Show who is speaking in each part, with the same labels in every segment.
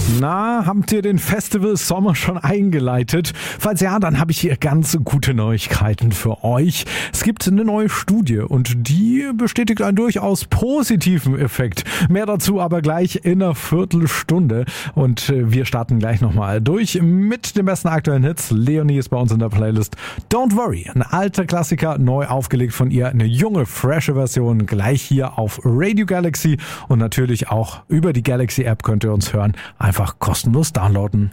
Speaker 1: Na, habt ihr den Festival Sommer schon eingeleitet? Falls ja, dann habe ich hier ganz gute Neuigkeiten für euch. Es gibt eine neue Studie und die bestätigt einen durchaus positiven Effekt. Mehr dazu aber gleich in einer Viertelstunde. Und wir starten gleich nochmal durch mit den besten aktuellen Hits. Leonie ist bei uns in der Playlist. Don't Worry, ein alter Klassiker, neu aufgelegt von ihr. Eine junge, frische Version gleich hier auf Radio Galaxy. Und natürlich auch über die Galaxy App könnt ihr uns hören. Einfach kostenlos downloaden.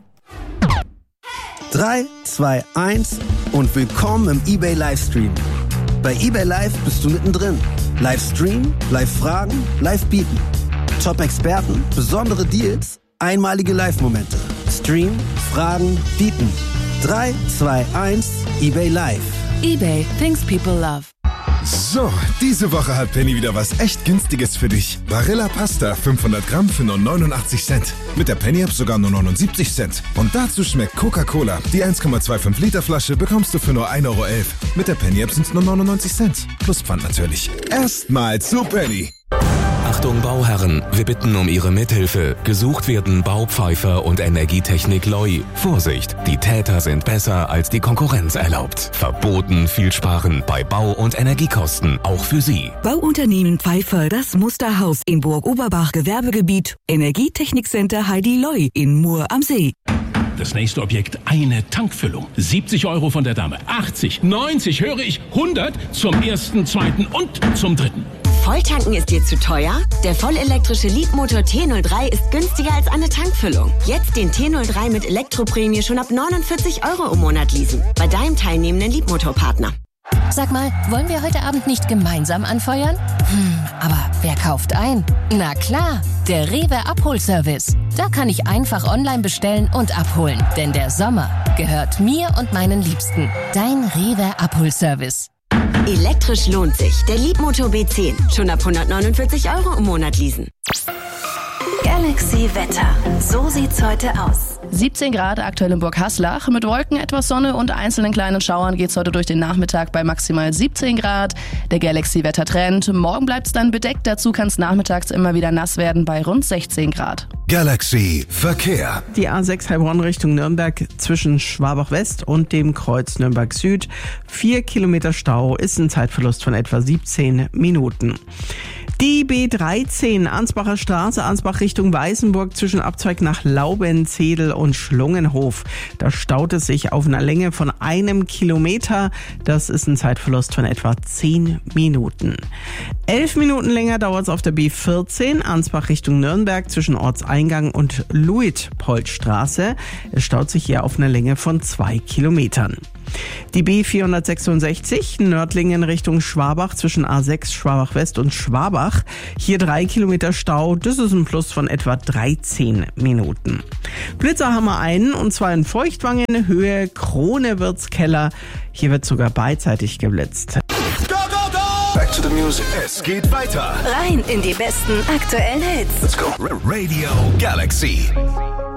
Speaker 2: 3, 2, 1 und willkommen im eBay Livestream. Bei eBay Live bist du mittendrin. Livestream, Live-Fragen, Live-Bieten. Top-Experten, besondere Deals, einmalige Live-Momente. Stream, Fragen, Bieten. 3, 2, 1, eBay Live.
Speaker 3: eBay, things people love.
Speaker 4: So, diese Woche hat Penny wieder was echt Günstiges für dich. Barilla Pasta 500 Gramm für nur 89 Cent. Mit der Penny-App sogar nur 79 Cent. Und dazu schmeckt Coca-Cola. Die 1,25 Liter Flasche bekommst du für nur 1,11 Euro. Mit der Penny-App sind es nur 99 Cent. Plus Pfand natürlich. Erstmal zu Penny.
Speaker 5: Achtung Bauherren, wir bitten um Ihre Mithilfe. Gesucht werden Baupfeifer und Energietechnik Loi. Vorsicht, die Täter sind besser als die Konkurrenz erlaubt. Verboten viel sparen bei Bau- und Energiekosten, auch für Sie.
Speaker 3: Bauunternehmen Pfeiffer, das Musterhaus in Burg-Oberbach Gewerbegebiet. Energietechnikcenter Heidi Loi in Mur am See.
Speaker 6: Das nächste Objekt, eine Tankfüllung. 70 Euro von der Dame, 80, 90, höre ich, 100 zum ersten, zweiten und zum dritten.
Speaker 7: Volltanken ist dir zu teuer? Der vollelektrische Leadmotor T03 ist günstiger als eine Tankfüllung. Jetzt den T03 mit Elektroprämie schon ab 49 Euro im Monat leasen. Bei deinem teilnehmenden Leadmotorpartner.
Speaker 8: Sag mal, wollen wir heute Abend nicht gemeinsam anfeuern? Aber wer kauft ein? Na klar, der Rewe Abholservice. Da kann ich einfach online bestellen und abholen. Denn der Sommer gehört mir und meinen Liebsten. Dein Rewe Abholservice.
Speaker 7: Elektrisch lohnt sich. Der Leadmotor B10. Schon ab 149 Euro im Monat leasen.
Speaker 9: Galaxy Wetter. So sieht's heute aus.
Speaker 10: 17 Grad aktuell in Burghaslach. Mit Wolken, etwas Sonne und einzelnen kleinen Schauern geht's heute durch den Nachmittag bei maximal 17 Grad. Der Galaxy-Wettertrend. Morgen bleibt's dann bedeckt. Dazu kann's nachmittags immer wieder nass werden bei rund 16 Grad.
Speaker 4: Galaxy Verkehr.
Speaker 11: Die A6 Heilbronn Richtung Nürnberg zwischen Schwabach West und dem Kreuz Nürnberg Süd. 4 Kilometer Stau ist ein Zeitverlust von etwa 17 Minuten. Die B13 Ansbacher Straße, Ansbach Richtung Weißenburg zwischen Abzweig nach Laubenzedel und Schlungenhof. Da staut es sich auf einer Länge von 1 Kilometer. Das ist ein Zeitverlust von etwa 10 Minuten. 11 Minuten länger dauert es auf der B14 Ansbach Richtung Nürnberg zwischen Ortseingang und Luitpoldstraße. Es staut sich hier auf einer Länge von 2 Kilometern. Die B466 Nördlingen Richtung Schwabach zwischen A6 Schwabach West und Schwabach. Hier 3 Kilometer Stau, das ist ein Plus von etwa 13 Minuten. Blitzer haben wir einen, und zwar in Feuchtwangen, Höhe Krone-Wirtskeller. Hier wird sogar beidseitig geblitzt.
Speaker 4: Go, go, go! Back to the music. Es geht weiter.
Speaker 9: Rein in die besten aktuellen Hits.
Speaker 4: Let's go. Radio Galaxy.